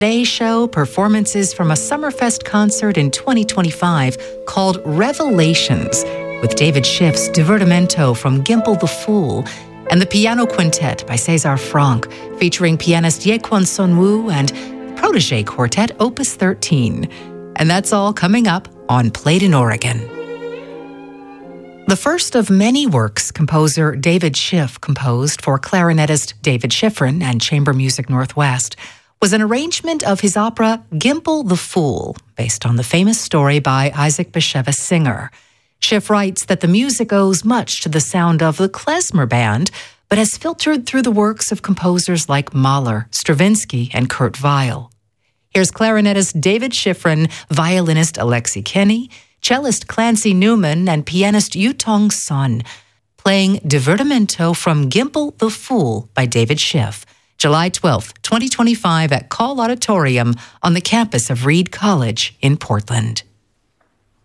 Today's show, performances from a Summerfest concert in 2025 called Revelations, with David Schiff's Divertimento from Gimpel the Fool, and the Piano Quintet by César Franck, featuring pianist Yekwon Sunwoo and Protégé Quartet Opus 13. And that's all coming up on Played in Oregon. The first of many works composer David Schiff composed for clarinetist David Schifrin and Chamber Music Northwest was an arrangement of his opera Gimpel the Fool, based on the famous story by Isaac Bashevis Singer. Schiff writes that the music owes much to the sound of the klezmer band, but has filtered through the works of composers like Mahler, Stravinsky, and Kurt Weill. Here's clarinetist David Schifrin, violinist Alexi Kenny, cellist Clancy Newman, and pianist Yutong Sun, playing Divertimento from Gimpel the Fool by David Schiff, July 12, 2025 at Call Auditorium on the campus of Reed College in Portland.